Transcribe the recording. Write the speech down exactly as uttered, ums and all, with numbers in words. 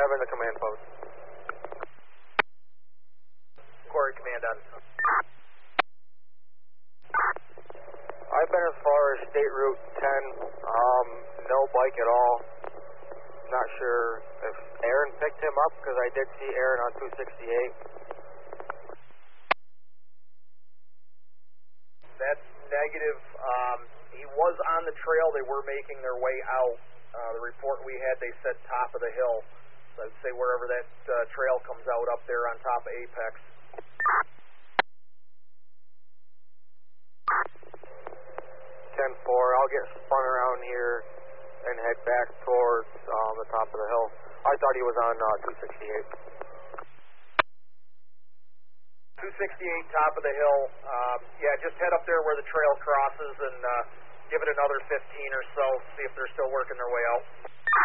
seven to command post. Corey, command on. I've been as far as State Route ten, um, no bike at all. Not sure if Aaron picked him up, because I did see Aaron on two sixty-eight. That's negative. Um, he was on the trail. They were making their way out. Uh, the report we had, they said top of the hill. So I'd say wherever that uh, trail comes out up there on top of Apex. ten four, I'll get spun around here and head back towards um, the top of the hill. I thought he was on uh, two sixty-eight. two sixty-eight, top of the hill. Um, yeah, just head up there where the trail crosses and uh, give it another fifteen or so, see if they're still working their way out.